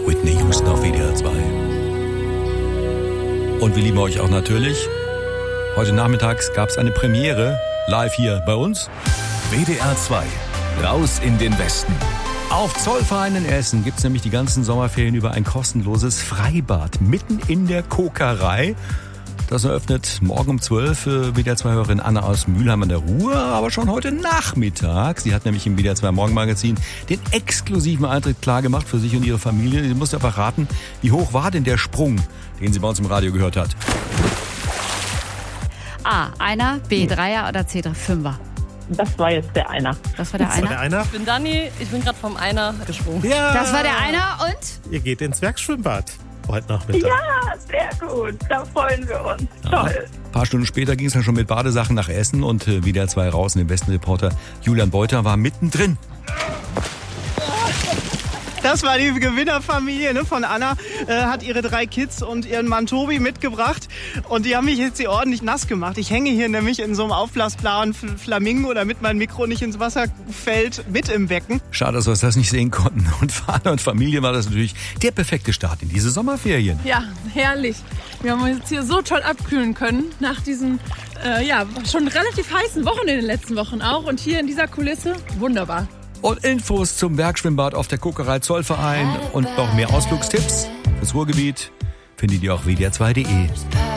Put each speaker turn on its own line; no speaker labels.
Whitney Houston auf WDR 2. Und wir lieben euch auch natürlich. Heute nachmittags gab es eine Premiere live hier bei uns.
WDR 2, raus in den Westen.
Auf Zollverein in Essen gibt es nämlich die ganzen Sommerferien über ein kostenloses Freibad mitten in der Kokerei. Das eröffnet morgen um 12 für WDR 2-Hörerin Anna aus Mülheim an der Ruhr, aber schon heute Nachmittag. Sie hat nämlich im WDR 2 Morgenmagazin den exklusiven Eintritt klar gemacht für sich und ihre Familie. Sie musste aber raten, wie hoch war denn der Sprung, den sie bei uns im Radio gehört hat?
A, Einer, B, Dreier oder C, Fünfer?
Das war jetzt der Einer.
Das war der Einer?
Ich bin Dani, ich bin gerade vom Einer gesprungen.
Ja.
Das war der Einer und?
Ihr geht ins Werkschwimmbad heute Nachmittag.
Ja, sehr gut. Da freuen wir uns. Toll.
Ein paar Stunden später ging es dann schon mit Badesachen nach Essen und WDR 2 raus. Im Westenreporter Julian Beuter war mittendrin.
Das war die Gewinnerfamilie von Anna, hat ihre 3 Kids und ihren Mann Tobi mitgebracht und die haben mich jetzt hier ordentlich nass gemacht. Ich hänge hier nämlich in so einem aufblasbaren Flamingo, damit mein Mikro nicht ins Wasser fällt, mit im Becken.
Schade, dass wir das nicht sehen konnten. Und Vater und Familie war das natürlich der perfekte Start in diese Sommerferien.
Ja, herrlich. Wir haben uns jetzt hier so toll abkühlen können nach diesen schon relativ heißen Wochen in den letzten Wochen auch. Und hier in dieser Kulisse, wunderbar.
Und Infos zum Werkschwimmbad auf der Kokerei Zollverein und noch mehr Ausflugstipps fürs Ruhrgebiet findet ihr auf wdr2.de.